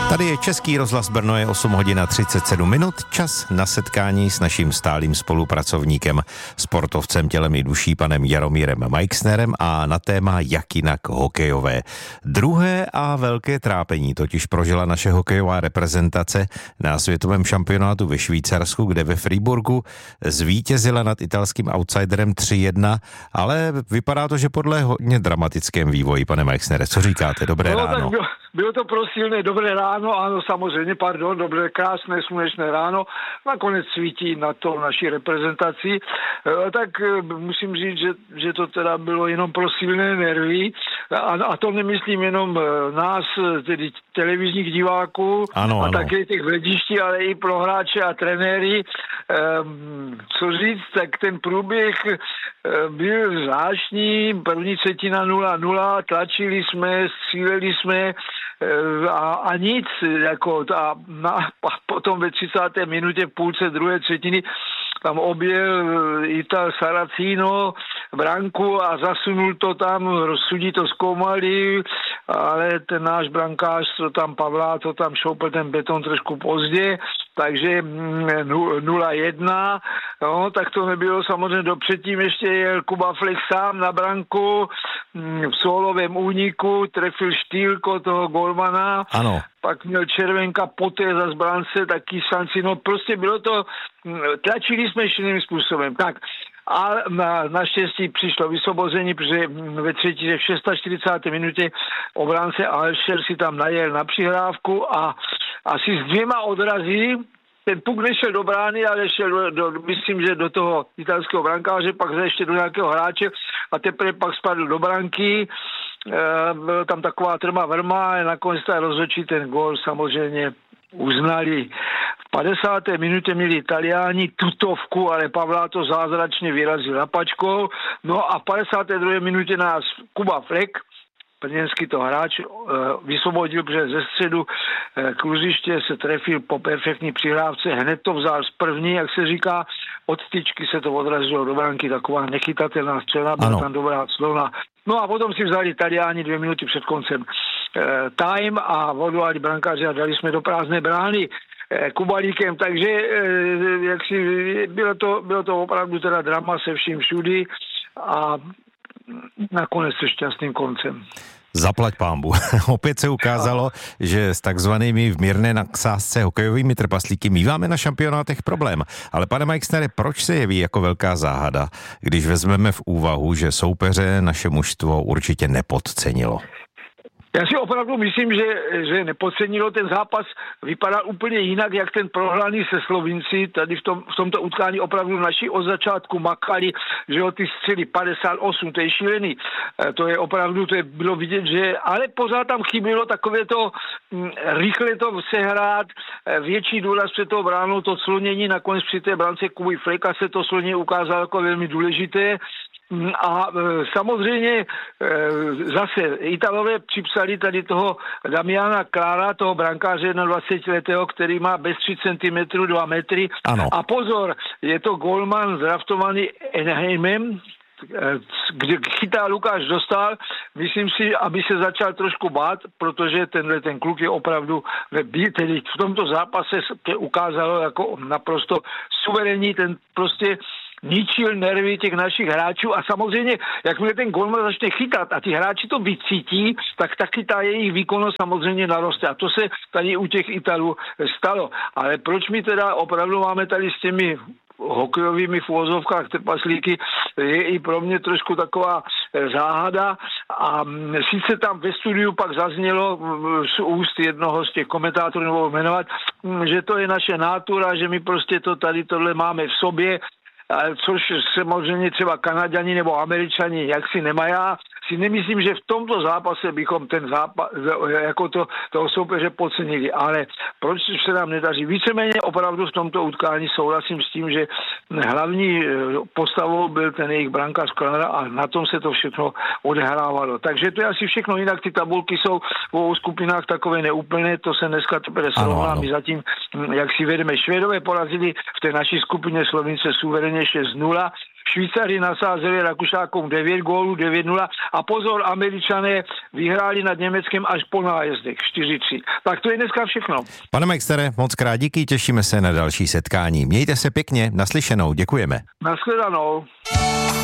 Tady je Český rozhlas Brno, je 8 hodin a 37 minut, čas na setkání s naším stálým spolupracovníkem, sportovcem tělem i duší, panem Jaromírem Meixnerem a na téma jak jinak hokejové. Druhé a velké trápení totiž prožila naše hokejová reprezentace na světovém šampionátu ve Švýcarsku, kde ve Freiburgu zvítězila nad italským outsiderem 3-1, ale vypadá to, že podle hodně dramatickém vývoji, pane Meixnere. Co říkáte? Dobré ráno. Bylo to prosilné, dobré ráno, ano, samozřejmě, dobré, krásné, slunečné ráno, nakonec svítí na to naší reprezentaci, tak musím říct, že to teda bylo jenom pro silné nervy a to nemyslím jenom nás, tedy televizních diváků a také těch v hledišti, ale i pro hráče a trenéry. Co říct, tak ten průběh byl zvláštní, první třetina 0-0, tlačili jsme, stříleli jsme a nic, jako a potom ve 30. minutě v půlce druhé třetiny tam objel Ital Saracino branku a zasunul to tam, rozsudí to zkoumali, ale ten náš brankář, to tam Pavlá, to tam šoupl ten beton trošku pozdě, takže 0-1, no, tak to nebylo samozřejmě předtím ještě jel Kuba Fleck sám na branku, v sólovém úniku, trefil štýlko toho golmana, ano. Pak měl červenka, poté za zbránce taky šanci, no prostě bylo to, tlačili jsme šiným způsobem, tak. A naštěstí přišlo vysvobození, protože ve třetí, v 46. minutě obránce Alšer si tam najel na přihrávku a asi s 2 odrazy ten puk nešel do brány, ale šel myslím, že do toho italského brankáře, pak ještě do nějakého hráče a teprve pak spadl do branky. Byla tam taková trma vrma a nakonec rozhodčí ten gól samozřejmě uznali. V 50. minutě měli Italiáni tutovku, ale Pavlá to zázračně vyrazil lapačkou. No a v 52. minutě nás Kuba Fleck, brněnský to hráč, vysvobodil, protože ze středu kluziště se trefil po perfektní přihrávce, hned to vzal z první, jak se říká, od tyčky se to odrazilo do branky, taková nechytatelná střela, byla tam dobrá slona. No a potom si vzali Italiáni 2 minuty před koncem time a odvolali brankáře a dali jsme do prázdné brány Kubalíkem, takže jak si bylo to opravdu teda drama se vším všudy a nakonec se šťastným koncem. Zaplať pánbu. Opět se ukázalo, že s takzvanými v mírné nadsázce hokejovými trpaslíky míváme na šampionátech problém. Ale pane Meixnere, proč se jeví jako velká záhada, když vezmeme v úvahu, že soupeře naše mužstvo určitě nepodcenilo? Já si opravdu myslím, že nepodcenilo, ten zápas vypadal úplně jinak, jak ten prohraný se Slovinci. Tady v tomto utkání opravdu naši od začátku makali, že ty střely 58, to je šílený. To je opravdu, to je bylo vidět, že, ale pořád tam chybělo takové to rychle to sehrát, větší důraz před tou bránou, to slonění nakonec při té brance Kuby Flecka se to slonění ukázalo jako velmi důležité. A samozřejmě zase Italové připsali tady toho Damiana Klára, toho brankáře 21letého, který má bez 3 cm 2 metry. Ano. A pozor, je to golman zdraftovaný Anaheimem, kde chytá Lukáš Dostál, myslím si, aby se začal trošku bát, protože ten kluk je opravdu, tedy v tomto zápase se ukázalo jako naprosto suverénní, ten prostě ničil nervy těch našich hráčů a samozřejmě, jakmile ten golman začne chytat a ty hráči to vycítí, tak taky ta jejich výkonnost samozřejmě naroste. A to se tady u těch Italů stalo. Ale proč my teda opravdu máme tady s těmi hokejovými v uvozovkách trpaslíky, je i pro mě trošku taková záhada a sice tam ve studiu pak zaznělo z úst jednoho z těch komentátorů nebo jmenovat, že to je naše nátura, že my prostě to tady tohle máme v sobě, což samozřejmě třeba Kanaďani nebo Američani jaksi nemají. Si nemyslím, že v tomto zápase bychom ten zápas jako toho soupeře podcenili, ale proč se nám nedaří? Víceméně opravdu v tomto utkání souhlasím s tím, že hlavní postavou byl ten jejich brankář Klára a na tom se to všechno odehrávalo. Takže to je asi všechno jinak, ty tabulky jsou v obou skupinách takové neúplné, to se dneska teprve srovná, my zatím, jak si vedeme, Švédové porazili v té naší skupině Slovince suverénně 6-0, Švýcari nasázeli Rakušákům 9 gólů, 9-0 a pozor, Američané vyhráli nad Německem až po nájezdech 4-3. Tak to je dneska všechno. Pane Majkstere, moc krát díky, těšíme se na další setkání. Mějte se pěkně, naslyšenou, děkujeme. Nashledanou.